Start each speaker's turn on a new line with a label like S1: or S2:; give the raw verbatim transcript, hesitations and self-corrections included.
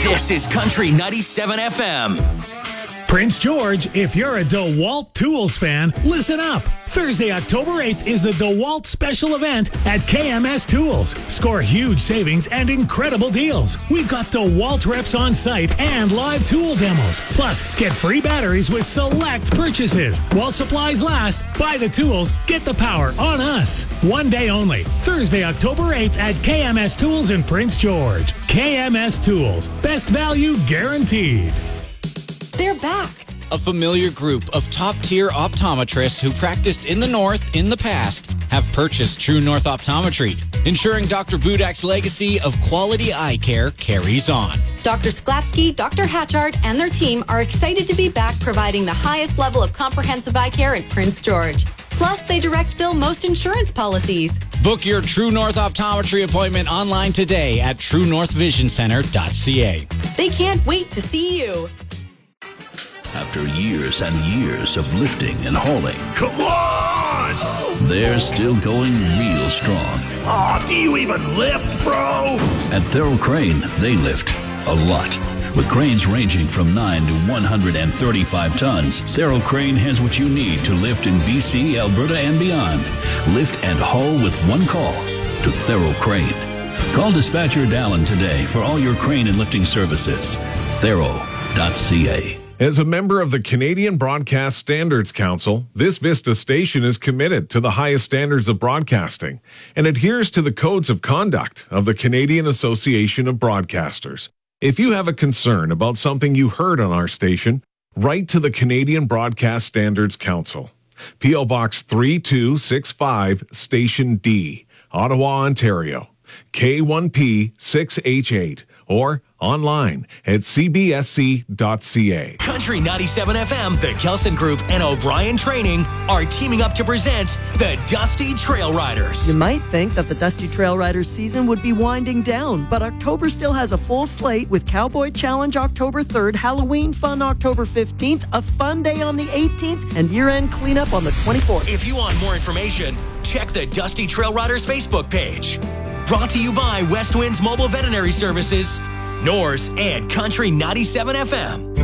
S1: This is Country ninety-seven F M.
S2: Prince George, if you're a DeWalt Tools fan, listen up. Thursday, October eighth is the DeWalt special event at K M S Tools. Score huge savings and incredible deals. We've got DeWalt reps on site and live tool demos. Plus, get free batteries with select purchases. While supplies last, buy the tools, get the power on us. One day only. Thursday, October eighth at K M S Tools in Prince George. K M S Tools. Best value guaranteed.
S3: They're back.
S4: A familiar group of top-tier optometrists who practiced in the North in the past have purchased True North Optometry, ensuring Doctor Budak's legacy of quality eye care carries on.
S3: Doctor Sklatsky, Doctor Hatchard, and their team are excited to be back providing the highest level of comprehensive eye care in Prince George. Plus, they direct bill most insurance policies.
S4: Book your True North Optometry appointment online today at true north vision center dot c a.
S3: They can't wait to see you.
S5: After years and years of lifting and hauling,
S6: come on!
S5: They're still going real strong.
S6: Aw, oh, do you even lift, bro?
S5: At Thero Crane, they lift a lot. With cranes ranging from nine to one hundred thirty-five tons, Thero Crane has what you need to lift in B C, Alberta, and beyond. Lift and haul with one call to Thero Crane. Call Dispatcher Dallin today for all your crane and lifting services. Thero dot c a.
S7: As a member of the Canadian Broadcast Standards Council, this Vista station is committed to the highest standards of broadcasting and adheres to the codes of conduct of the Canadian Association of Broadcasters. If you have a concern about something you heard on our station, write to the Canadian Broadcast Standards Council. P O Box three two six five, Station D, Ottawa, Ontario, K one P six H eight, or online at c b s c dot c a.
S1: Country ninety-seven F M, the Kelson Group, and O'Brien Training are teaming up to present the Dusty Trail Riders.
S8: You might think that the Dusty Trail Riders season would be winding down, but October still has a full slate with Cowboy Challenge October third, Halloween Fun October fifteenth, a fun day on the eighteenth, and year-end cleanup on the twenty-fourth.
S1: If you want more information, check the Dusty Trail Riders Facebook page. Brought to you by West Winds Mobile Veterinary Services, Norse, and Country ninety-seven F M.